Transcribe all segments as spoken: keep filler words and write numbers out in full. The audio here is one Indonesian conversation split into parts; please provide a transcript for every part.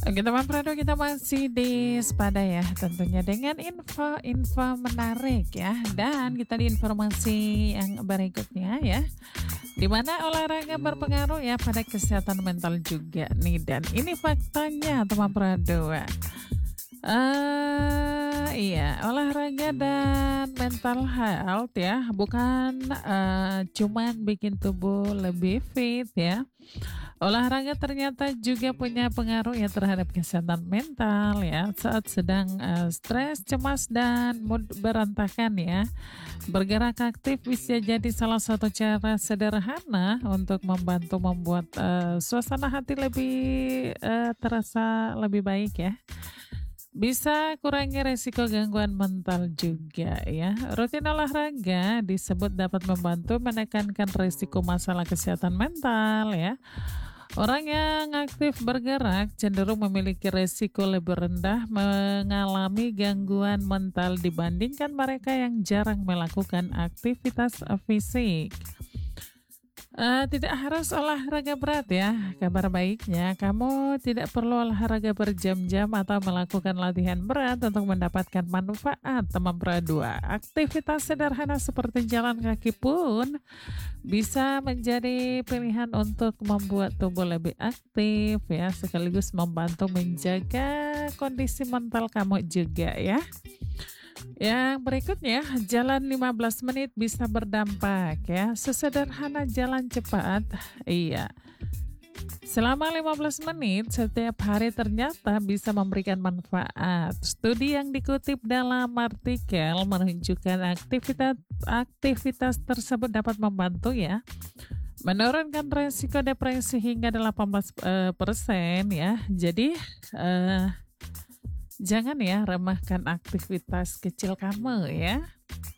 Oke teman Prado, kita masih di Spada ya, tentunya dengan info-info menarik ya. Dan kita di informasi yang berikutnya ya, di mana olahraga berpengaruh ya pada kesehatan mental juga nih. Dan ini faktanya teman Prado. Eh iya, olahraga dan mental health ya, bukan eh, cuman bikin tubuh lebih fit ya. Olahraga ternyata juga punya pengaruh ya terhadap kesehatan mental ya saat sedang eh, stres, cemas dan mood berantakan ya. Bergerak aktif bisa jadi salah satu cara sederhana untuk membantu membuat eh, suasana hati lebih eh, terasa lebih baik ya. Bisa kurangi resiko gangguan mental juga ya. Rutin olahraga disebut dapat membantu menekankan resiko masalah kesehatan mental ya. Orang yang aktif bergerak cenderung memiliki resiko lebih rendah mengalami gangguan mental dibandingkan mereka yang jarang melakukan aktivitas fisik. Eh, tidak harus olahraga berat ya. Kabar baiknya, kamu tidak perlu olahraga berjam-jam atau melakukan latihan berat untuk mendapatkan manfaat teman berdua. Aktivitas sederhana seperti jalan kaki pun bisa menjadi pilihan untuk membuat tubuh lebih aktif ya, sekaligus membantu menjaga kondisi mental kamu juga ya. Yang berikutnya, jalan lima belas menit bisa berdampak ya. Sesederhana jalan cepat. Iya. Selama lima belas menit setiap hari ternyata bisa memberikan manfaat. Studi yang dikutip dalam artikel menunjukkan aktivitas aktivitas tersebut dapat membantu ya menurunkan resiko depresi hingga delapan belas persen ya. Jadi eh jangan ya remehkan aktivitas kecil kamu ya.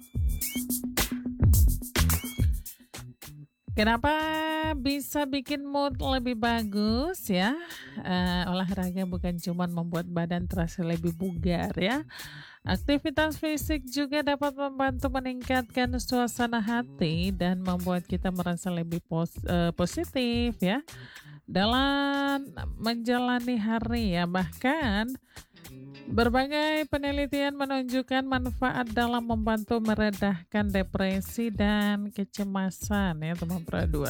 Kenapa bisa bikin mood lebih bagus ya? Eh, olahraga bukan cuma membuat badan terasa lebih bugar ya. Aktivitas fisik juga dapat membantu meningkatkan suasana hati dan membuat kita merasa lebih pos, eh, positif ya dalam menjalani hari ya. Bahkan berbagai penelitian menunjukkan manfaat dalam membantu meredahkan depresi dan kecemasan ya teman berdua.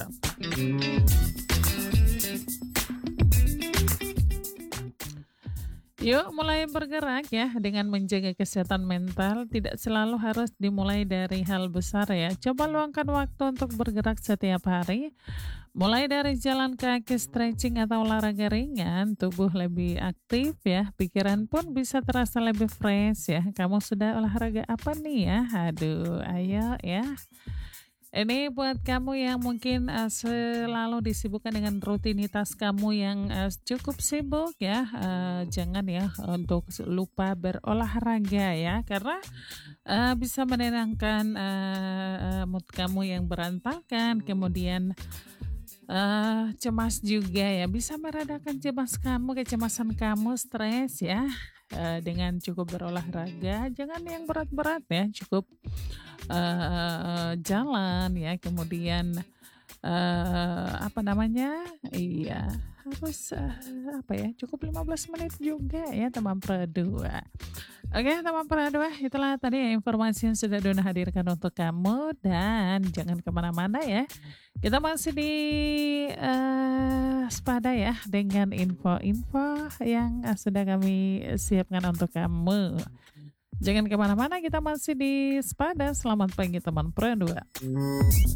Yuk mulai bergerak ya dengan menjaga kesehatan mental. Tidak selalu harus dimulai dari hal besar ya. Coba luangkan waktu untuk bergerak setiap hari. Mulai dari jalan kaki, stretching atau olahraga ringan, tubuh lebih aktif ya. Pikiran pun bisa terasa lebih fresh ya. Kamu sudah olahraga apa nih ya? Aduh, ayo ya. Ini buat kamu yang mungkin uh, selalu disibukkan dengan rutinitas kamu yang uh, cukup sibuk ya, uh, jangan ya untuk lupa berolahraga ya, karena uh, bisa menenangkan uh, uh, mood kamu yang berantakan, kemudian uh, cemas juga ya, bisa meredakan cemas kamu, kecemasan kamu, stres ya. Uh, dengan cukup berolahraga, jangan yang berat-berat ya, cukup uh, jalan ya, kemudian uh, apa namanya, iya harus uh, apa ya, cukup lima belas menit juga ya teman berdua. Oke teman berdua, itulah tadi ya informasi yang sudah Dona hadirkan untuk kamu, dan jangan kemana-mana ya. Kita masih di uh, Spada ya dengan info-info yang uh, sudah kami siapkan untuk kamu. Jangan kemana-mana, kita masih di Spada. Selamat pagi teman berdua.